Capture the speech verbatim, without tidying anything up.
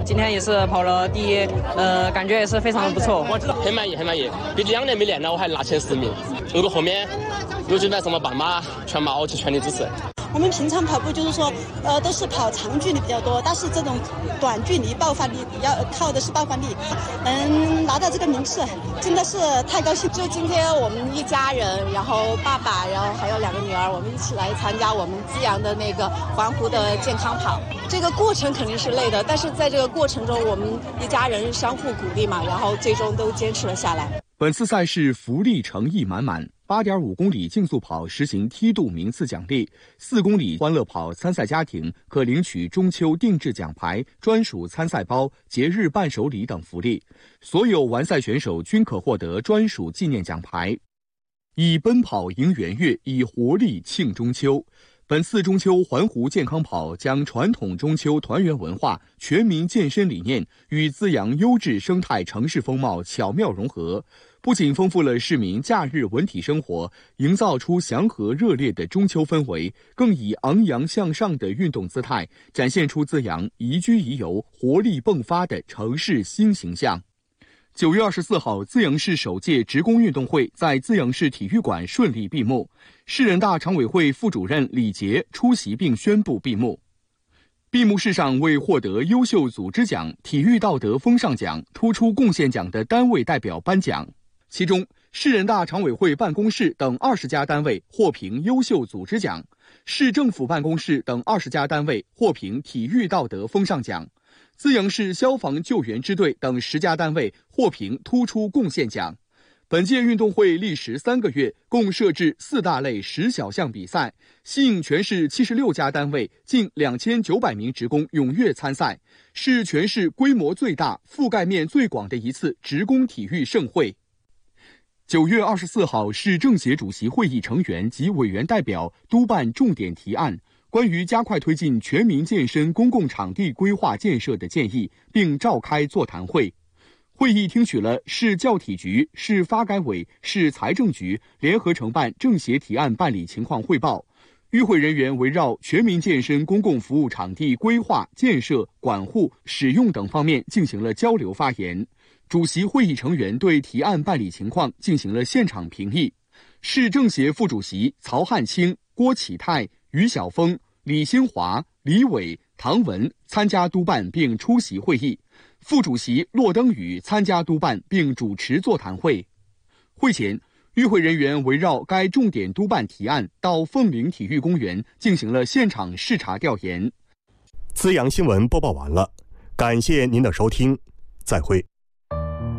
今天也是跑了第一，呃，感觉也是非常的不错。 我很满意，很满意。毕竟两年没练了，我还拿前十名。如果后面有举办什么半马、全马，我就全力支持。 我们平常跑步就是说，呃，都是跑长距离比较多，但是这种短距离爆发力要靠的是爆发力。能拿到这个名次，真的是太高兴！ 就今天我们一家人，然后爸爸，然后还有两个女儿，我们一起来参加我们资阳的那个环湖的健康跑。这个过程肯定是累的，但是在这个过程中，我们一家人相互鼓励嘛，然后最终都坚持了下来。 本次赛事福利诚意满满。八点五公里竞速跑实行梯度名次奖励，四公里欢乐跑参赛家庭可领取中秋定制奖牌、专属参赛包、节日伴手礼等福利。所有完赛选手均可获得专属纪念奖牌。以奔跑迎圆月，以活力庆中秋。本次中秋环湖健康跑将传统中秋团圆文化、全民健身理念与资阳优质生态城市风貌巧妙融合，不仅丰富了市民假日文体生活，营造出祥和热烈的中秋氛围，更以昂扬向上的运动姿态，展现出资阳宜居宜游、活力迸发的城市新形象。九月二十四号，资阳市首届职工运动会在资阳市体育馆顺利闭幕。市人大常委会副主任李杰出席并宣布闭幕。闭幕式上，为获得优秀组织奖、体育道德风尚奖、突出贡献奖的单位代表颁奖。其中，市人大常委会办公室等二十家单位获评优秀组织奖，市政府办公室等二十家单位获评体育道德风尚奖。资阳市消防救援支队等十家单位获评突出贡献奖。本届运动会历时三个月，共设置四大类十小项比赛，吸引全市七十六家单位近两千九百名职工踊跃参赛，是全市规模最大、覆盖面最广的一次职工体育盛会。九月二十四号，市政协主席会议成员及委员代表督办重点提案。关于加快推进全民健身公共场地规划建设的建议，并召开座谈会。会议听取了市教体局、市发改委、市财政局联合承办政协提案办理情况汇报。与会人员围绕全民健身公共服务场地规划、建设、管护、使用等方面进行了交流发言。主席会议成员对提案办理情况进行了现场评议。市政协副主席曹汉清、郭启泰、于晓峰、李新华、李伟、唐文参加督办并出席会议，副主席骆登宇参加督办并主持座谈会。会前，与会人员围绕该重点督办提案到凤鸣体育公园进行了现场视察调研。 资阳新闻播报完了，感谢您的收听，再会。